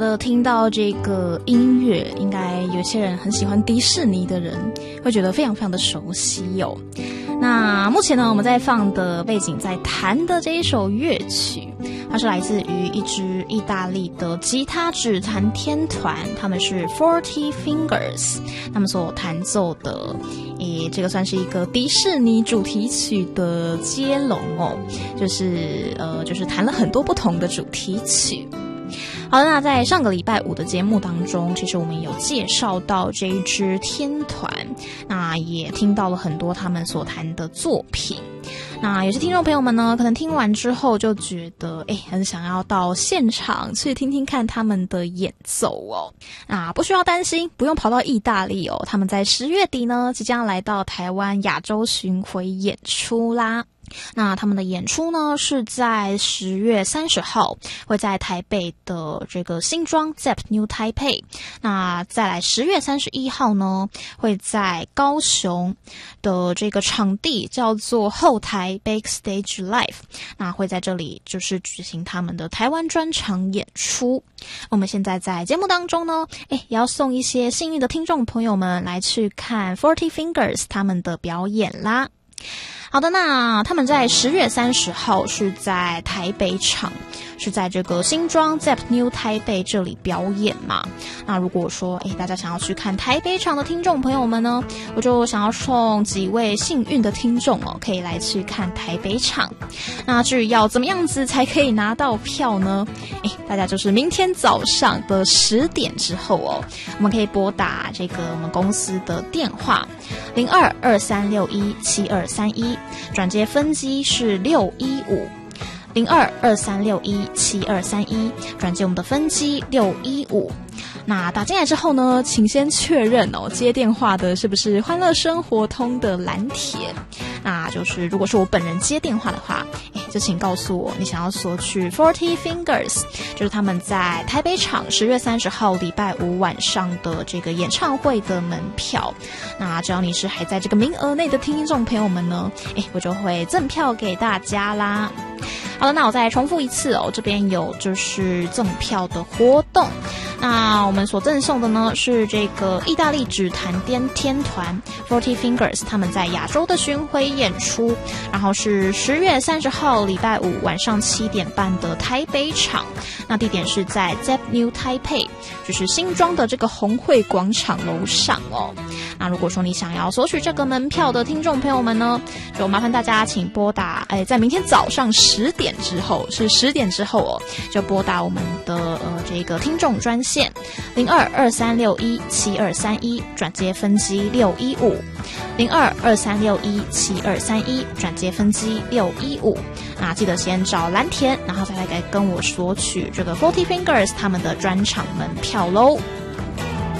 听到这个音乐，应该有些人很喜欢迪士尼的人会觉得非常非常的熟悉哦。那目前呢，我们在放的背景在弹的这一首乐曲，它是来自于一支意大利的吉他指弹天团，他们是 Forty Fingers， 他们所弹奏的，这个算是一个迪士尼主题曲的接龙哦，就是弹了很多不同的主题曲。好的，那在上个礼拜五的节目当中，其实我们有介绍到这一支天团，那也听到了很多他们所弹的作品。那有些听众朋友们呢，可能听完之后就觉得，很想要到现场去听听看他们的演奏哦。那不需要担心，不用跑到意大利哦，他们在10月底呢，即将来到台湾亚洲巡回演出啦。那他们的演出呢，是在10月30号会在台北的这个新庄 Zepp New Taipei， 那再来10月31号呢，会在高雄的这个场地叫做后台 Backstage Live， 那会在这里就是举行他们的台湾专场演出。我们现在在节目当中呢，也要送一些幸运的听众朋友们来去看 Forty Fingers 他们的表演啦。好的，那他们在10月30号是在台北场，是在这个新庄 Zepp New Taipei 这里表演嘛。那如果说大家想要去看台北场的听众朋友们呢，我就想要送几位幸运的听众哦，可以来去看台北场。那至于要怎么样子才可以拿到票呢？大家就是明天早上的10点之后哦，我们可以拨打这个我们公司的电话0223617231，转接分机是615，0223617231，转接我们的分机615。那打进来之后呢，请先确认哦，接电话的是不是欢乐生活通的蓝铁？那就是如果是我本人接电话的话，就请告诉我你想要索取 Forty Fingers， 就是他们在台北场10月30号礼拜五晚上的这个演唱会的门票。那只要你是还在这个名额内的听众朋友们呢，我就会赠票给大家啦。好了，那我再重复一次哦，这边有就是赠票的活动。那我们所赠送的呢是这个意大利指弹天团 Forty Fingers 他们在亚洲的巡回演出，然后是10月30号礼拜五晚上7点半的台北场，那地点是在 Zepp New Taipei， 就是新庄的这个红会广场楼上哦。那如果说你想要索取这个门票的听众朋友们呢，就麻烦大家请拨打在明天早上10点之后，是10点之后哦，就拨打我们的这个听众专线0223617231，转接分机615，0223617231，转接分机615。那记得先找蓝田，然后再来跟我索取这个 Forty Fingers 他们的专场门票咯。